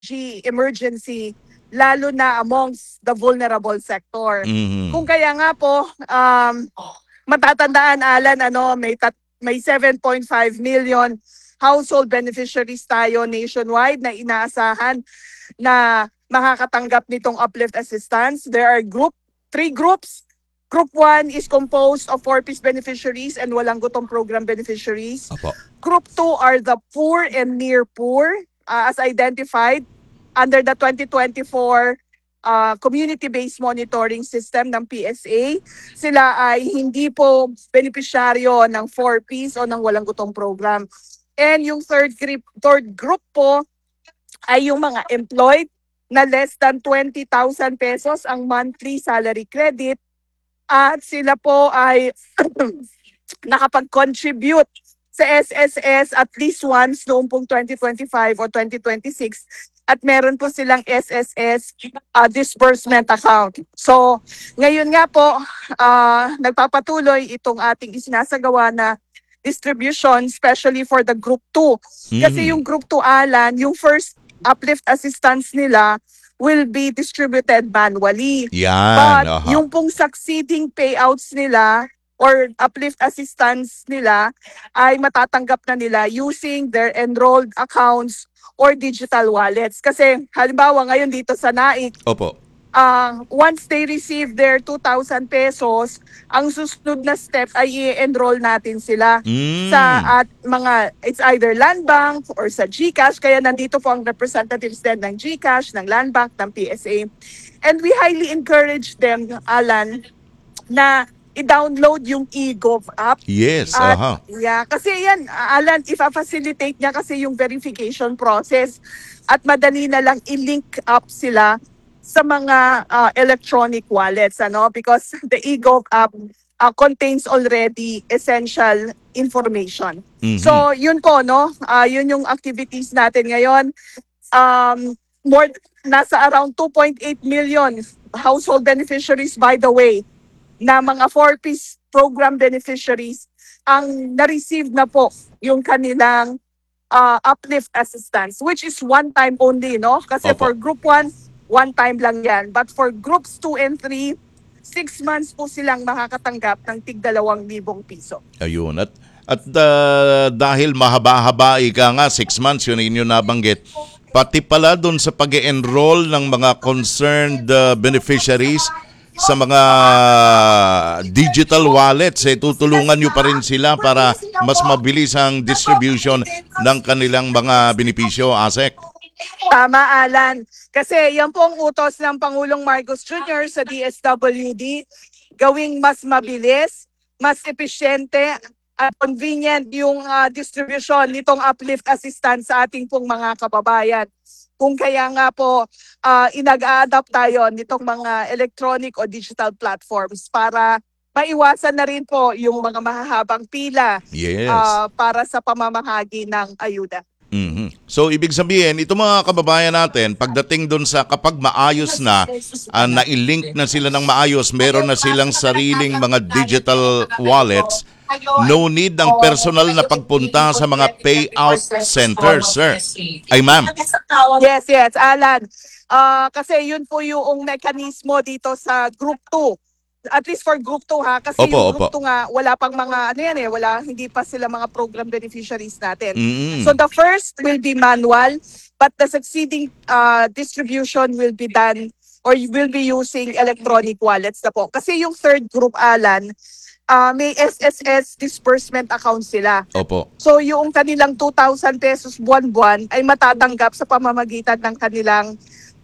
emergency, lalo na amongst the vulnerable sector. Kung Mhm. kaya nga po, matatandaan, Alan, may 7.5 million household beneficiaries tayo nationwide na inaasahan na makakatanggap nitong uplift assistance. There are three groups. Group 1 is composed of 4-piece beneficiaries and walang gutom program beneficiaries. Opo. Group 2 are the poor and near poor, as identified under the 2024 community-based monitoring system ng PSA. Sila ay hindi po benepisyaryo ng 4-piece o ng walang gutom program. And yung third group po ay yung mga employed na less than 20,000 pesos ang monthly salary credit, at sila po ay nakapag-contribute sa SSS at least once noong pong 2025 o 2026, at meron po silang SSS disbursement account. So ngayon nga po, nagpapatuloy itong ating isinasagawa na distribution, especially for the Group 2. Kasi yung Group 2, Alan, yung first uplift assistance nila will be distributed manually. Yan. But Aha. yung pong succeeding payouts nila or uplift assistance nila ay matatanggap na nila using their enrolled accounts or digital wallets. Kasi halimbawa ngayon dito sa NAIC, Opo. once they receive their 2,000 pesos, ang susunod na step ay i-enroll natin sila sa it's either Land Bank or sa GCash. Kaya nandito po ang representatives din ng GCash, ng Land Bank, ng PSA. And we highly encourage them, Alan, na i-download yung eGov app. Yes. At Aha. yeah, kasi yan, Alan, ifa-facilitate niya kasi yung verification process at madali na lang i-link up sila sa mga electronic wallets, because the eGov app contains already essential information. So yun po, yun yung activities natin ngayon. Nasa around 2.8 million household beneficiaries, by the way, na mga 4-piece program beneficiaries ang na-receive na po yung kanilang uplift assistance, which is one time only, no? Kasi Opo. for Group 1, one time lang yan. But for Groups 2 and 3, 6 months po silang makakatanggap ng tig 2,000 piso. Ayun. At dahil mahaba-haba, ika nga, 6 months, yun inyo nabanggit, pati pala doon sa pag-enroll ng mga concerned beneficiaries sa mga digital wallets, tutulungan nyo pa rin sila para mas mabilis ang distribution ng kanilang mga benepisyo, ASEC. Tama, Alan. Kasi yan po ang utos ng Pangulong Marcos Jr. sa DSWD, gawing mas mabilis, mas epesyente at convenient yung distribution nitong uplift assistance sa ating pong mga kababayan. Kung kaya nga po, inag-a-adapt tayo nitong mga electronic o digital platforms para maiwasan na rin po yung mga mahahabang pila para sa pamamahagi ng ayuda. So, ibig sabihin, ito mga kababayan natin, pagdating doon sa kapag maayos na, na-link na sila ng maayos, meron na silang sariling mga digital wallets, no need ng personal na pagpunta sa mga payout centers, sir. Ay, ma'am. Yes, Alan. Kasi yun po yung mekanismo dito sa Group 2. At least for Group 2 ha, kasi yung Group 2 nga, wala pang mga, hindi pa sila mga program beneficiaries natin. So the first will be manual, but the succeeding distribution will be done or will be using electronic wallets na po. Kasi yung third group, Alan, may SSS disbursement account sila. Opo. So yung kanilang 2,000 pesos buwan-buwan ay matatanggap sa pamamagitan ng kanilang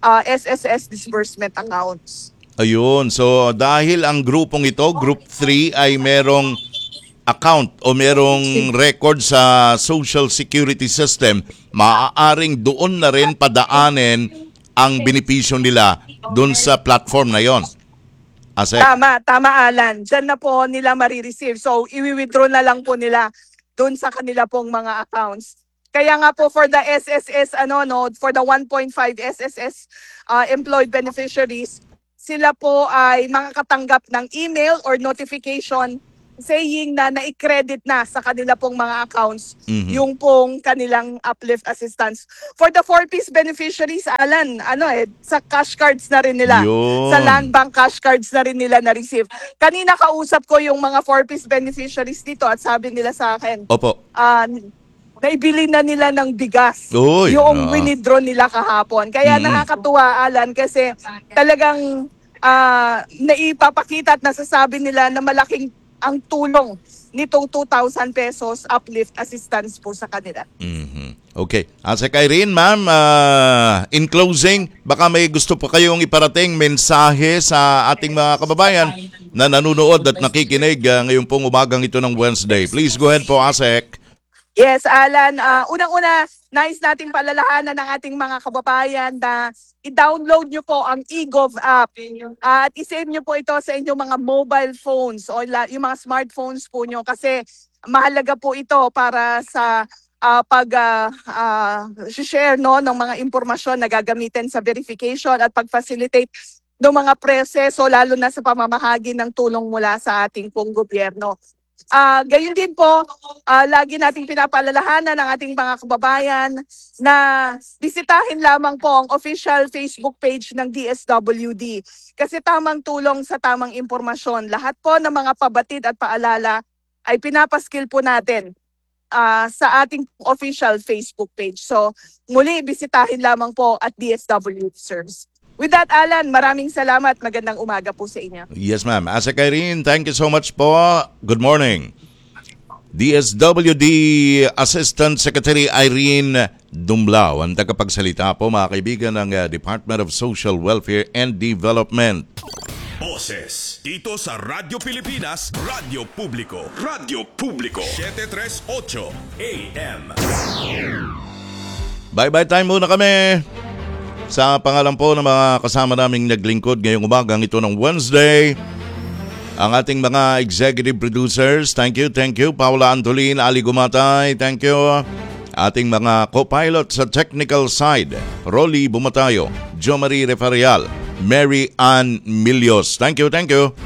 SSS disbursement accounts. Ayun. So, dahil ang grupong ito, Group 3, ay merong account o merong record sa Social Security System, maaaring doon na rin padaanin ang benepisyo nila doon sa platform na yon. Asek. Tama, Alan. Diyan na po nila marireceive. So, i-withdraw na lang po nila doon sa kanila pong mga accounts. Kaya nga po for the SSS, for the 1.5 SSS employed beneficiaries, sila po ay makakatanggap ng email or notification saying na na-credit na sa kanila pong mga accounts Mhm. yung pong kanilang uplift assistance. For the 4-piece beneficiaries, Alan, sa cash cards na rin nila. Sa Land Yun. Bank cash cards na rin nila na-receive. Kanina kausap ko yung mga 4-piece beneficiaries dito at sabi nila sa akin, Opo. naibili na nila ng bigas Uy, yung winidraw nila kahapon. Kaya nakakatuwa, Alan, kasi talagang naipapakita at nasasabi nila na malaking ang tulong nitong 2,000 pesos uplift assistance po sa kanila. Mhm. Okay. Asa Irene, ma'am, in closing, baka may gusto pa kayong iparating mensahe sa ating mga kababayan na nanonood at nakikinig ngayong pong umagang ito ng Wednesday. Please go ahead po, Asek. Yes, Alan. Unang-una, nais nating palalahanan ng ating mga kababayan na i-download nyo po ang eGov app. At i-save nyo po ito sa inyong mga mobile phones o yung mga smartphones po nyo kasi mahalaga po ito para sa share no, ng mga impormasyon na gagamitin sa verification at pag-facilitate ng mga proseso lalo na sa pamamahagi ng tulong mula sa ating pong gobyerno. Gayon din po, lagi nating pinapaalalahanan ng ating mga kababayan na bisitahin lamang po ang official Facebook page ng DSWD. Kasi tamang tulong sa tamang impormasyon. Lahat po ng mga pabatid at paalala ay pinapaskil po natin sa ating official Facebook page. So muli, bisitahin lamang po at DSWD serves. With that, Alan, maraming salamat. Magandang umaga po sa inyo. Yes, ma'am. Asek Irene, thank you so much po. Good morning. DSWD Assistant Secretary Irene Dumlao, ang tagapagsalita po, mga kaibigan ng Department of Social Welfare and Development. Boses dito sa Radyo Pilipinas, Radyo Publiko. Radyo Publiko 738 AM. Bye-bye time muna kami. Sa pangalan po ng mga kasama naming naglingkod ngayong umagang ito ng Wednesday, ang ating mga executive producers, thank you. Paula Antolin, Ali Gumatay, thank you. Ating mga co-pilot sa technical side, Rolly Bumatayo, Jo Marie Refarial, Mary Ann Milios, thank you.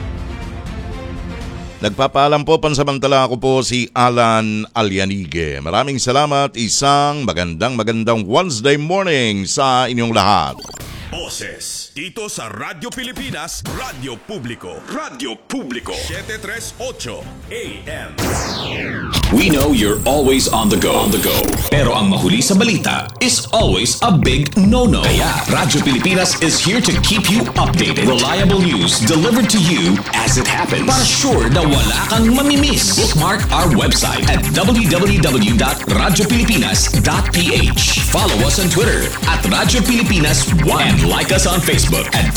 Nagpapaalam po pansamantala ako po si Alan Alianige. Maraming salamat, isang magandang Wednesday morning sa inyong lahat. Boses dito sa Radyo Pilipinas, Radyo Publiko. Radyo Publiko 738 AM. We know you're always on the go. Pero ang mahuli sa balita is always a big no-no. Kaya Radyo Pilipinas is here to keep you updated. Reliable news delivered to you as it happens. Para sure na wala kang mamimiss. Bookmark our website at www.radiopilipinas.ph. Follow us on Twitter at Radyo Pilipinas 1 and like us on Facebook at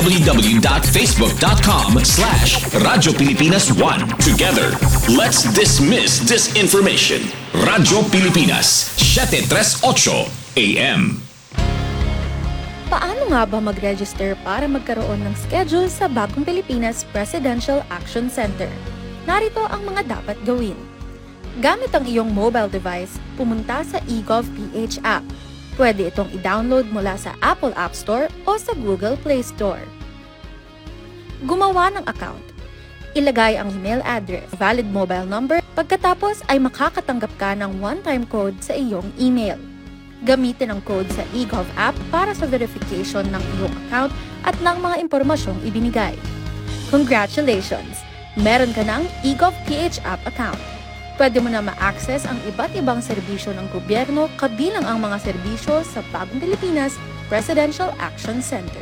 www.facebook.com/Radyo Pilipinas 1. Together, let's dismiss disinformation. Radyo Pilipinas 738 AM. Paano nga ba mag-register para magkaroon ng schedule sa Bagong Pilipinas Presidential Action Center? Narito ang mga dapat gawin. Gamit ang iyong mobile device, pumunta sa eGov PH app. Pwede itong i-download mula sa Apple App Store o sa Google Play Store. Gumawa ng account. Ilagay ang email address, valid mobile number, pagkatapos ay makakatanggap ka ng one-time code sa iyong email. Gamitin ang code sa eGov app para sa verification ng iyong account at ng mga impormasyong ibinigay. Congratulations! Meron ka ng eGov PH app account. Pwede mo na ma-access ang iba't ibang serbisyo ng gobyerno kabilang ang mga serbisyo sa Bagong Pilipinas Presidential Action Center.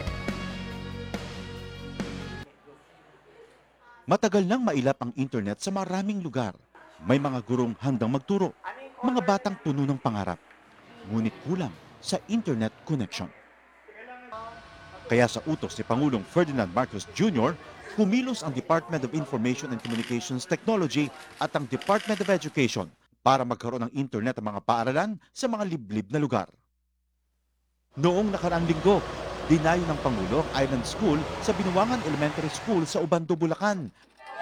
Matagal nang mailap ang internet sa maraming lugar. May mga gurong handang magturo, mga batang puno ng pangarap. Ngunit kulang sa internet connection. Kaya sa utos ni Pangulong Ferdinand Marcos Jr., kumilos ang Department of Information and Communications Technology at ang Department of Education para magkaroon ng internet ang mga paaralan sa mga liblib na lugar. Noong nakaraang linggo, dinayo ng Pangulo ang Island School sa Binuangan Elementary School sa Ubando, Bulacan.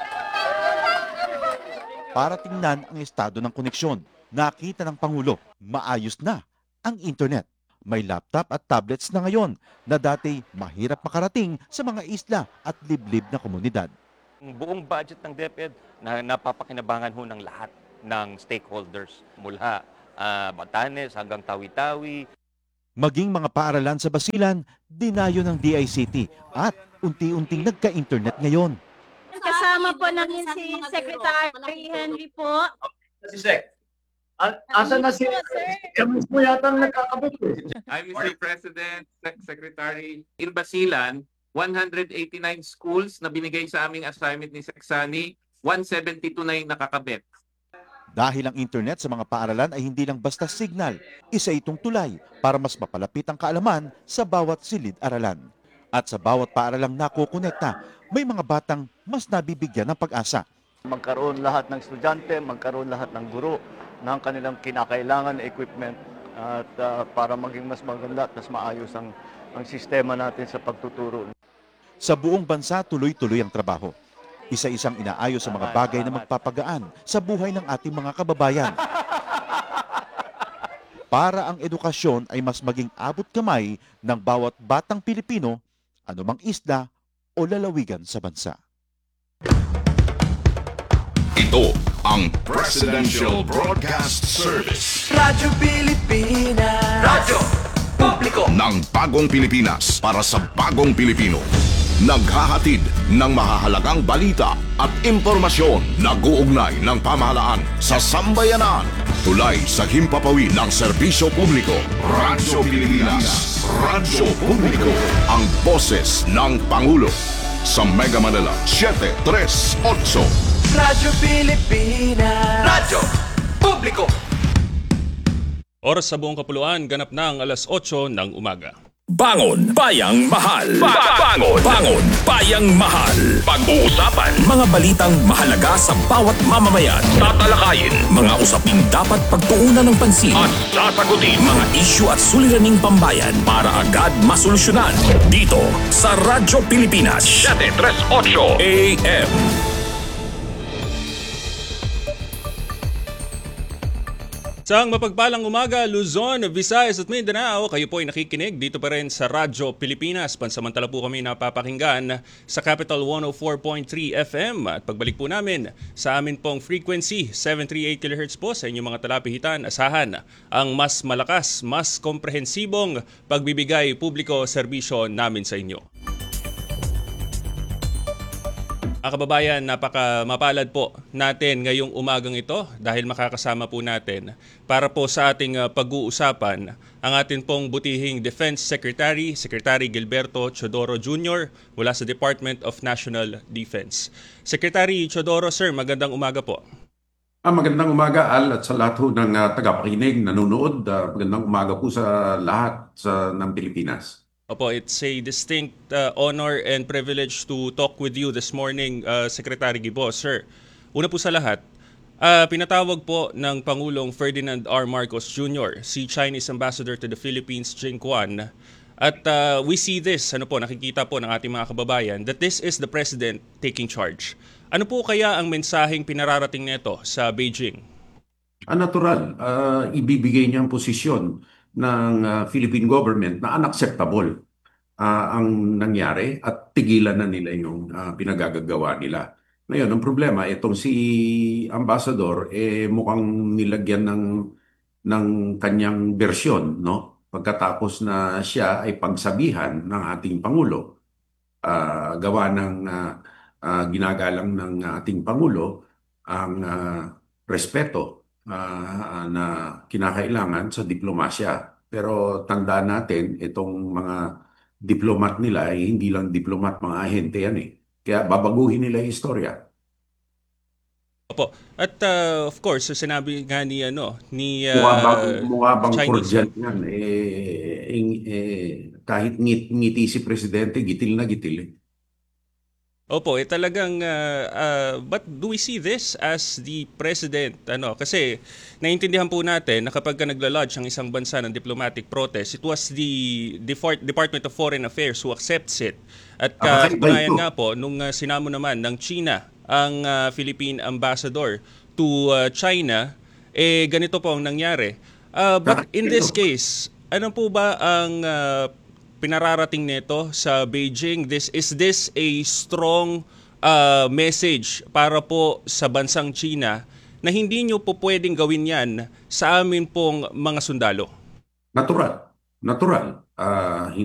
Para tingnan ang estado ng koneksyon, nakita ng Pangulo, maayos na ang internet. May laptop at tablets na ngayon na dati mahirap makarating sa mga isla at liblib na komunidad. Ang buong budget ng DepEd na napapakinabangan ho ng lahat ng stakeholders mula Batanes hanggang Tawi-Tawi. Maging mga paaralan sa Basilan, dinayo ng DICT at unti-unting nagka-internet ngayon. Kasama po namin si Secretary Henry po. Si Sec. Asan na si... Kami mo yata ang nagkakabit eh. I'm Mr. President, Secretary. In Basilan, 189 schools na binigay sa aming assignment ni Sexani, 172 na yung nakakabit. Dahil ang internet sa mga paaralan ay hindi lang basta signal, isa itong tulay para mas mapalapit ang kaalaman sa bawat silid-aralan. At sa bawat paaralang nakokonekta, may mga batang mas nabibigyan ng pag-asa. Magkaroon lahat ng estudyante, magkaroon lahat ng guro ng kanilang kinakailangan na equipment at para maging mas maganda at mas maayos ang sistema natin sa pagtuturo. Sa buong bansa, tuloy-tuloy ang trabaho. Isa-isang inaayos sa mga bagay na magpapagaan sa buhay ng ating mga kababayan. Para ang edukasyon ay mas maging abot kamay ng bawat batang Pilipino, anumang isla o lalawigan sa bansa. Ito ang Presidential Broadcast Service Radyo Pilipinas. Radyo Publiko ng Bagong Pilipinas para sa Bagong Pilipino. Naghahatid ng mahahalagang balita at impormasyon na guugnay ng pamahalaan sa sambayanan. Tulay sa himpapawid ng serbisyo publiko. Radyo Pilipinas. Radyo Publiko. Ang boses ng Pangulo. Sa Mega Manila, 738. Radyo Pilipinas. Radyo Publiko. Oras sa buong kapuluan, ganap na ang alas 8 ng umaga. Bangon Bayang Mahal. Bangon Bayang Mahal. Pag-uusapan mga balitang mahalaga sa bawat mamamayan. Tatalakayin mga usaping dapat pagtuunan ng pansin at sasagutin mga isyu at suliraning pambayan para agad masolusyonan. Dito sa Radyo Pilipinas 738 AM. Sa mapagpalang umaga, Luzon, Visayas at Mindanao, kayo po ay nakikinig dito pa rin sa Radyo Pilipinas. Pansamantala po kami napapakinggan sa Capital 104.3 FM. At pagbalik po namin sa amin pong frequency, 738 kHz po sa inyong mga talapihitan, asahan ang mas malakas, mas komprehensibong pagbibigay publiko serbisyo namin sa inyo. Mga kababayan, napaka mapalad po natin ngayong umagang ito dahil makakasama po natin para po sa ating pag-uusapan ang atin pong butihing Defense Secretary, Secretary Gilberto Teodoro Jr. mula sa Department of National Defense. Secretary Teodoro, sir, magandang umaga po. Magandang umaga, Al, at sa lahat ng tagapakinig, nanonood. Magandang umaga po sa lahat ng Pilipinas. Opo, it's a distinct honor and privilege to talk with you this morning, Secretary Gibo. Sir, una po sa lahat, pinatawag po ng Pangulong Ferdinand R. Marcos Jr., si Chinese Ambassador to the Philippines, Jing Quan. At we see this, nakikita po ng ating mga kababayan, that this is the President taking charge. Ano po kaya ang mensaheng pinararating nito sa Beijing? Natural, ibibigay niya ang posisyon ng Philippine government na unacceptable ang nangyari at tigilan na nila yung pinagagagawa nila. Ngayon, ang problema, itong si Ambassador, mukhang nilagyan ng kanyang bersyon, no? Pagkatapos na siya ay pagsabihan ng ating Pangulo, gawa ng ginagalang ng ating Pangulo ang respeto na kinakailangan sa diplomasya. Pero tandaan natin, itong mga diplomat nila ay hindi lang diplomat, mga ahente yan eh. Kaya babaguhin nila yung istorya. Opo. At of course, sinabi nga ni mukha bang Chinese cordial yan. Kahit ngiti si Presidente, gitil na gitil eh. Opo, talagang, but do we see this as the President? Kasi naiintindihan po natin na kapag nagla-lodge ang isang bansa ng diplomatic protest, it was the Department of Foreign Affairs who accepts it. At katunayan nga po, nung sinamo naman ng China ang Philippine Ambassador to China, ganito po ang nangyari. But in this case, ano po ba ang pinararating nito sa Beijing? Is this a strong message para po sa bansang China na hindi nyo po pwedeng gawin yan sa amin pong mga sundalo? Natural.